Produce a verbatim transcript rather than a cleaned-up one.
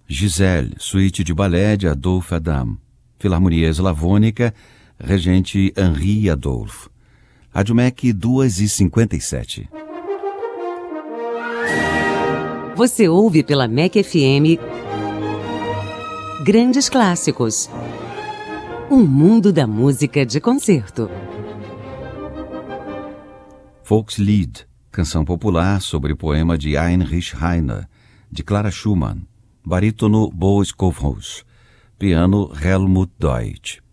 Giselle, suíte de balé de Adolphe Adam. Filarmonia Eslavônica, regente Henri Adolphe. Rádio M E C duas e cinquenta e sete. Você ouve pela M E C F M Grandes Clássicos. Um mundo da música de concerto. Volkslied, canção popular sobre poema de Heinrich Heine, de Clara Schumann. Barítono Bo Skowrow. Piano Helmut Deutsch.